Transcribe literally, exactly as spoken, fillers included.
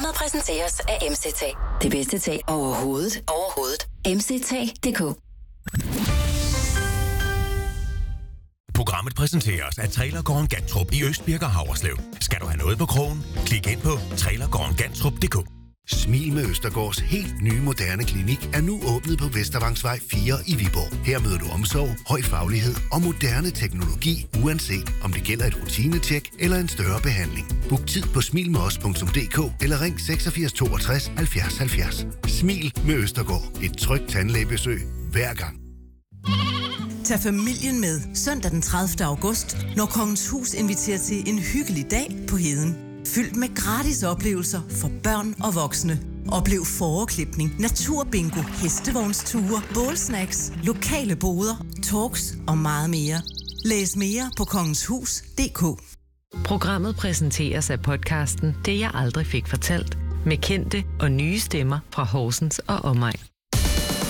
Programmet præsenteres af M C T. Det bedste tag overhovedet. Overhovedet. M C T punktum d k. Programmet præsenteres af Trailergården Gantrup i Østbirk og Haverslev. Skal du have noget på krogen? Klik ind på trailergården gantrup punktum d k. Smil med Østergaards helt nye moderne klinik er nu åbnet på Vestervangsvej fire i Viborg. Her møder du omsorg, høj faglighed og moderne teknologi, uanset om det gælder et rutinetjek eller en større behandling. Book tid på smil med os punktum d k eller ring seksogfirs toogtres halvfjerds halvfjerds. Smil med Østergaard. Et trygt tandlægebesøg hver gang. Tag familien med søndag den tredivte august, når Kongens Hus inviterer til en hyggelig dag på Heden. Fyldt med gratis oplevelser for børn og voksne. Oplev fåreklipning, naturbingo, hestevognsture, bålsnacks, lokale boder, talks og meget mere. Læs mere på kongenshus punktum d k. Programmet præsenteres af podcasten Det jeg aldrig fik fortalt, med kendte og nye stemmer fra Horsens og omegn.